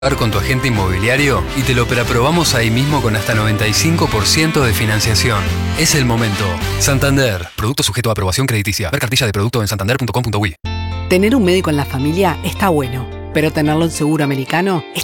con tu agente inmobiliario y te lo preaprobamos ahí mismo con hasta 95% de financiación. Es el momento. Santander. Producto sujeto a aprobación crediticia. Ver cartilla de producto en santander.com.uy. Tener un médico en la familia está bueno, pero tenerlo en seguro americano